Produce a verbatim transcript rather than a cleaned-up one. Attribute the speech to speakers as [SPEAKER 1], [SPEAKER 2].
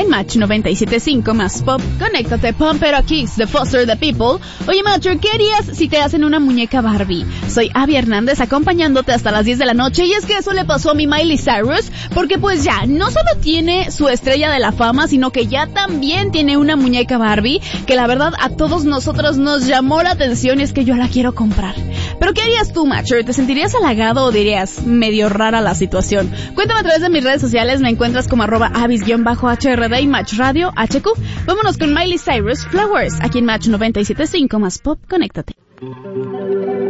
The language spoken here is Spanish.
[SPEAKER 1] en Match noventa y siete punto cinco más Pop. Conéctate, Pumpero Kicks de Foster the People. Oye, Macho, ¿qué harías si te hacen una muñeca Barbie? Soy Abby Hernández acompañándote hasta las diez de la noche, y es que eso le pasó a mi Miley Cyrus, porque pues ya, no solo tiene su estrella de la fama, sino que ya también tiene una muñeca Barbie, que la verdad a todos nosotros nos llamó la atención, y es que yo la quiero comprar. Pero ¿qué harías tú, Macho? ¿Te sentirías halagado o dirías medio rara la situación? Cuéntame a través de mis redes sociales, me encuentras como arroba avis-H R D y Match Radio H Q. Vámonos con Miley Cyrus, Flowers, aquí en Match noventa y siete punto cinco más Pop. Conéctate.